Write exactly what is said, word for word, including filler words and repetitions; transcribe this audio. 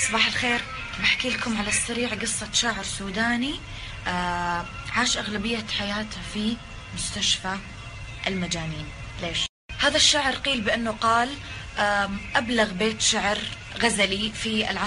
صباح الخير. بحكي لكم على السريع قصة شاعر سوداني آه عاش أغلبية حياته في مستشفى المجانين. ليش؟ هذا الشاعر قيل بأنه قال أبلغ بيت شعر غزلي في العصر